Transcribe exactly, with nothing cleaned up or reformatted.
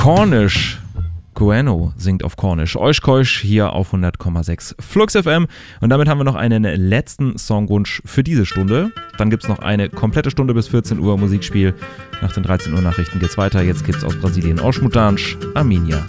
Cornish. Gueno singt auf Cornish. Euskeusch hier auf hundert Komma sechs Flux F M. Und damit haben wir noch einen letzten Songwunsch für diese Stunde. Dann gibt es noch eine komplette Stunde bis vierzehn Uhr Musikspiel. Nach den dreizehn Uhr Nachrichten geht's weiter. Jetzt gibt's aus Brasilien Oshmutanj, Arminia.